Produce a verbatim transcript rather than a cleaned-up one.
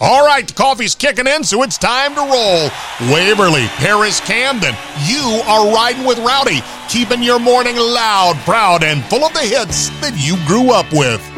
All right, the coffee's kicking in, so it's time to roll. Waverly, Paris, Camden, you are riding with Rowdy, keeping your morning loud, proud, and full of the hits that you grew up with.